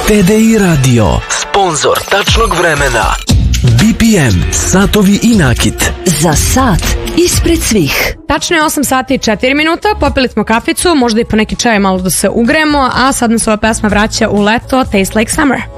TDI Radio, sponsor tačnog vremena. BPM, satovi i nakit. Za sat ispred svih. Tačno je 8 sati i 4 minuta, popili smo kaficu, možda i po neki čaj malo da se ugremo, a sad nas ova pesma vraća u leto, Taste Like Summer.